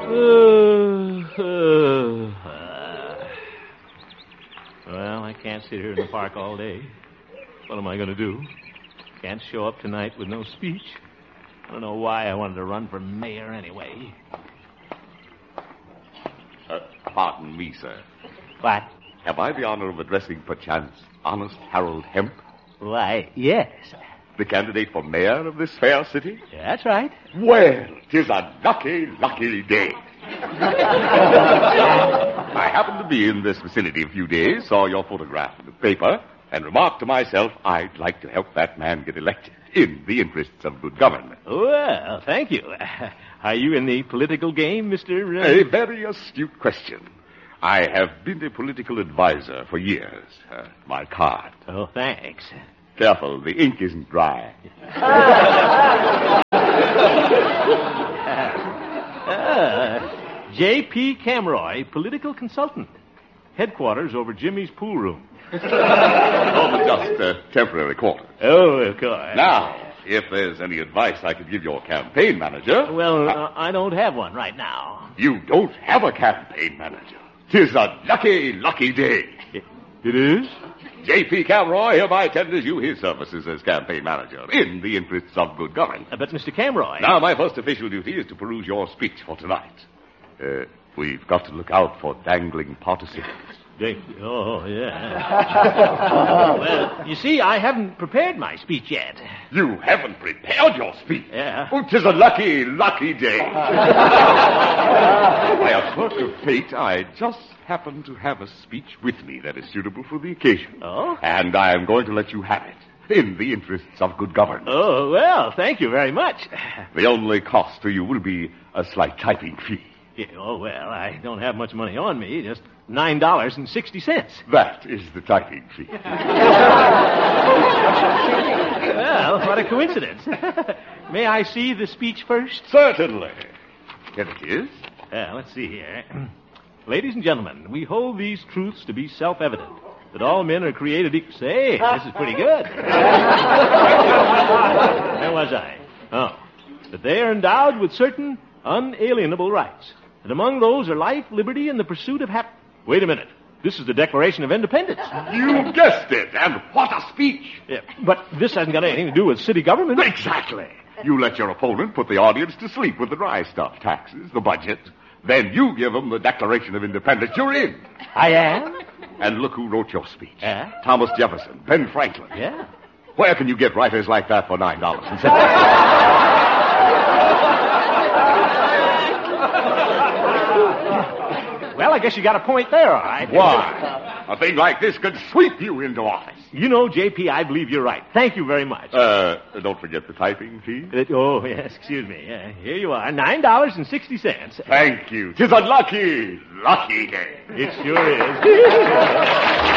Well, I can't sit here in the park all day. What am I going to do? Can't show up tonight with no speech. I don't know why I wanted to run for mayor anyway. Pardon me, sir. What? Have I the honor of addressing, perchance, honest Harold Hemp, Why, yes. the candidate for mayor of this fair city? That's right. Well, 'tis a lucky, lucky day. I happened to be in this vicinity a few days, saw your photograph in the paper, and remarked to myself, I'd like to help that man get elected in the interests of good government. Well, thank you. Are you in the political game, Mr. A very astute question. I have been a political advisor for years. My card. Oh, thanks. Careful, the ink isn't dry. J.P. Camroy, political consultant. Headquarters over Jimmy's pool room. Oh, but just temporary quarters. Oh, of course. Now, if there's any advice I could give your campaign manager... Well, I don't have one right now. You don't have a campaign manager. 'Tis a lucky, lucky day. It is? J.P. Camroy hereby tenders you his services as campaign manager in the interests of good government. But, Mr. Camroy... Now, my first official duty is to peruse your speech for tonight. We've got to look out for dangling participles. Oh, yeah. Well, you see, I haven't prepared my speech yet. You haven't prepared your speech? Yeah. Oh, 'tis a lucky, lucky day. By a quirk of fate, I just happen to have a speech with me that is suitable for the occasion. Oh? And I am going to let you have it in the interests of good government. Oh, well, thank you very much. The only cost to you will be a slight typing fee. Yeah, oh, well, I don't have much money on me, just $9.60. That is the typing fee. Well, what a coincidence. May I see the speech first? Certainly. Here it is. Let's see here. Ladies and gentlemen, we hold these truths to be self-evident, that all men are created equal. Say, this is pretty good. Where was I? Oh, that they are endowed with certain unalienable rights. And among those are life, liberty, and the pursuit of happiness. Wait a minute. This is the Declaration of Independence. You guessed it, and what a speech. Yeah, but this hasn't got anything to do with city government. Exactly. You let your opponent put the audience to sleep with the dry stuff, taxes, the budget. Then you give them the Declaration of Independence. You're in. I am? And look who wrote your speech. Yeah? Thomas Jefferson, Ben Franklin. Yeah. Where can you get writers like that for $9? Well, I guess you got a point there, all right. Why? A thing like this could sweep you into office. You know, J.P., I believe you're right. Thank you very much. Don't forget the typing fee. Oh, yes, excuse me. Here you are, $9.60. Thank you. 'Tis a lucky, lucky day. It sure is.